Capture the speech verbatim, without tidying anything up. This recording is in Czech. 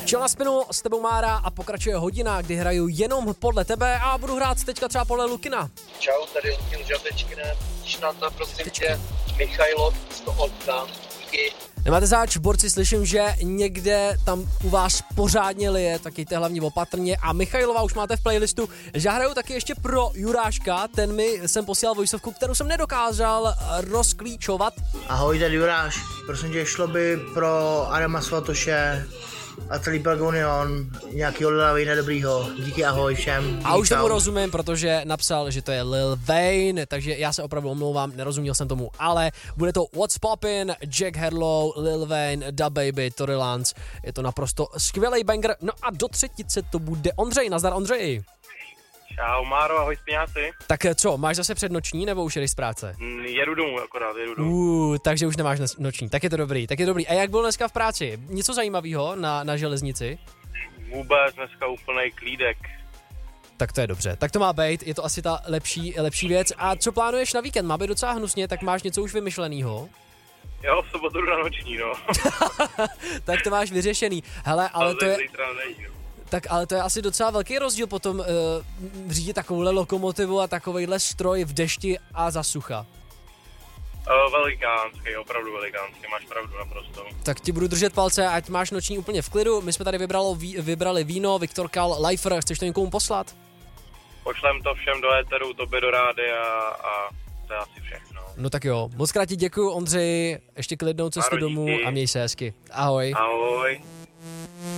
Čau na spinu, s tebou Mára a pokračuje hodina, kdy hraju jenom podle tebe a budu hrát teďka třeba podle Lukina. Čau, tady Lukin Žatečkine, Šnata, prosím tě, Michailo, z toho oddám, díky. Nemáte záč, borci, slyším, že někde tam u vás pořádně lije, tak jděte hlavně opatrně. A Michailova už máte v playlistu, že hraju taky ještě pro Juráška, ten mi jsem posílal voiceovku, kterou jsem nedokázal rozklíčovat. Ahoj, tady Juráš, prosím tě, šlo by pro Adama Svatoše a celý Pelgonion, nějakýho Lila Wayne dobrýho. Díky, ahoj všem. Díky, a už tomu čau. rozumím, protože napsal, že to je Lil Wayne, takže já se opravdu omlouvám, nerozuměl jsem tomu, ale bude to What's Poppin', Jack Harlow, Lil Wayne, Da Baby, Tory Lanez, je to naprosto skvělý banger. No a do třetice to bude Ondřej, nazdar Ondřej. Čau Máro, ahoj spěňáci. Tak co, máš zase přednoční nebo už jedeš z práce? Mm, jedu domů akorát, jedu domů. Uh, takže už nemáš noční, tak je to dobrý, tak je to dobrý. A jak bylo dneska v práci? Něco zajímavého na, na železnici? Vůbec dneska úplnej klídek. Tak to je dobře, tak to má být, je to asi ta lepší, lepší věc. A co plánuješ na víkend? Má být docela hnusně, tak máš něco už vymyšlenýho? Jo, v sobotu jdu na noční, no. Tak to máš vyřešený. Hele, ale to je... Tak ale to je asi docela velký rozdíl potom uh, řídit takovouhle lokomotivu a takovejhle stroj v dešti a za sucha. Uh, velikánský, opravdu velikánský, máš pravdu naprosto. Tak ti budu držet palce, ať máš noční úplně v klidu. My jsme tady vybralo, ví, vybrali víno, Viktor Kal, Lifer, chceš to někomu poslat? Pošlem to všem do éteru, tobě do rádia a to je asi všechno. No tak jo, moc krát ti děkuju, Ondřej, ještě klidnou cestu Máro, domů díky. a měj se hezky. Ahoj. Ahoj.